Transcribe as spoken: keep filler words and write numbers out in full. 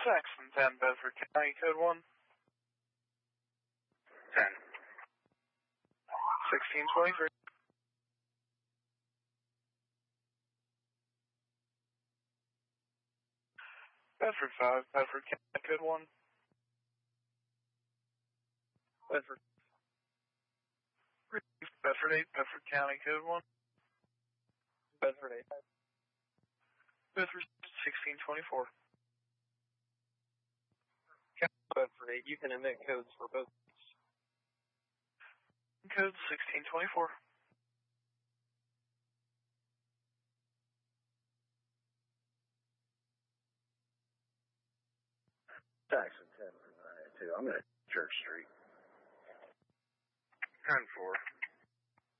Jackson ten, Bedford County, code one. ten. sixteen twenty-three. Bedford five, Bedford County, code one. Bedford. Bedford eight, Bedford County, code one. Bedford eight. Bedford sixteen twenty-four. Bedford eight, you can emit codes for both. Code sixteen twenty-four. Jackson ten for nine two. I'm at Church Street. ten four.